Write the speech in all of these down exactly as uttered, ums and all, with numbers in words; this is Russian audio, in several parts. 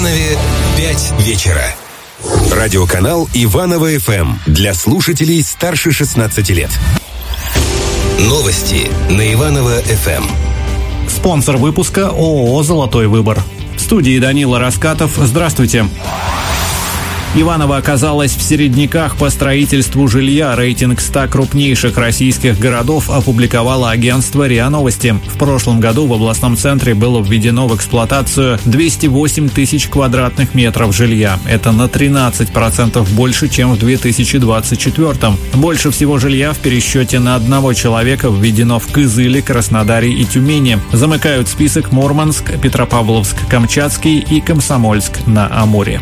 Иванове пять вечера. Радиоканал Иваново-ФМ для слушателей старше шестнадцати лет. Новости на Иваново-ФМ. Спонсор выпуска ООО «Золотой выбор». В студии Данила Раскатов. Здравствуйте. Иваново оказалось в середняках по строительству жилья. Рейтинг ста крупнейших российских городов опубликовало агентство РИА Новости. В прошлом году в областном центре было введено в эксплуатацию двести восемь тысяч квадратных метров жилья. Это на тринадцать процентов больше, чем в две тысячи двадцать четвёртом. Больше всего жилья в пересчете на одного человека введено в Кызыле, Краснодаре и Тюмени. Замыкают список Мурманск, Петропавловск-Камчатский и Комсомольск-на-Амуре.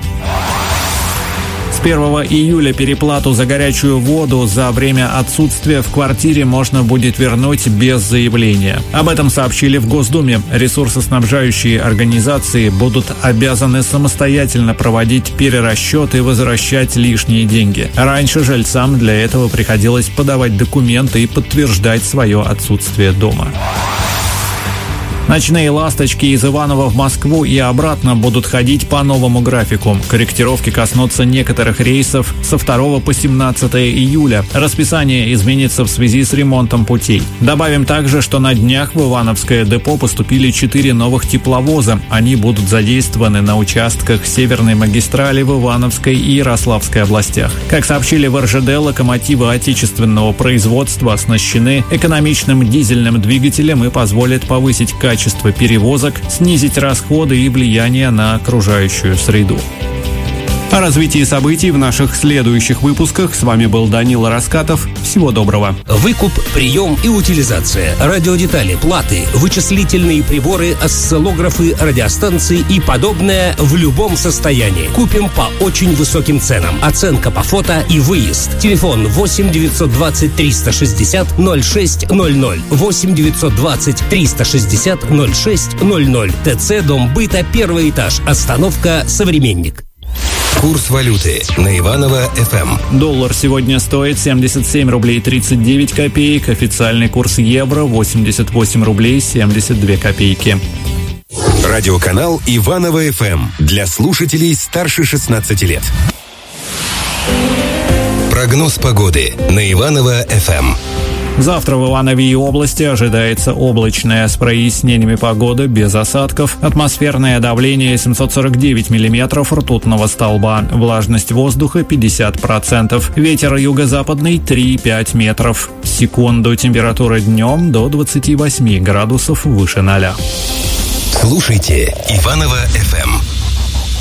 С первого июля переплату за горячую воду за время отсутствия в квартире можно будет вернуть без заявления. Об этом сообщили в Госдуме. Ресурсоснабжающие организации будут обязаны самостоятельно проводить перерасчет и возвращать лишние деньги. Раньше жильцам для этого приходилось подавать документы и подтверждать свое отсутствие дома. Ночные «Ласточки» из Иванова в Москву и обратно будут ходить по новому графику. Корректировки коснутся некоторых рейсов со второго по семнадцатое июля. Расписание изменится в связи с ремонтом путей. Добавим также, что на днях в Ивановское депо поступили четыре новых тепловоза. Они будут задействованы на участках Северной магистрали в Ивановской и Ярославской областях. Как сообщили в эр жэ дэ, локомотивы отечественного производства оснащены экономичным дизельным двигателем и позволят повысить качество качество перевозок, снизить расходы и влияние на окружающую среду. О развитии событий в наших следующих выпусках. С вами был Данила Раскатов. Всего доброго. Выкуп, прием и утилизация. Радиодетали, платы, вычислительные приборы, осциллографы, радиостанции и подобное в любом состоянии. Купим по очень высоким ценам. Оценка по фото и выезд. Телефон восемь девятьсот двадцать триста шестьдесят ноль шесть ноль ноль. восемь девятьсот двадцать триста шестьдесят ноль шесть ноль ноль. ТЦ Дом быта, первый этаж. Остановка «Современник». Курс валюты на Иваново-ФМ. Доллар сегодня стоит семьдесят семь рублей тридцать девять копеек. Официальный курс евро восемьдесят восемь рублей семьдесят две копейки. Радиоканал Иваново-ФМ для слушателей старше шестнадцати лет. Прогноз погоды на Иваново-ФМ. Завтра в Иванове и области ожидается облачная с прояснениями погода без осадков. Атмосферное давление семьсот сорок девять миллиметров ртутного столба. Влажность воздуха пятьдесят процентов. Ветер юго-западный три и пять метров в секунду. Температура днем до двадцати восьми градусов выше ноля. Слушайте Иваново-ФМ.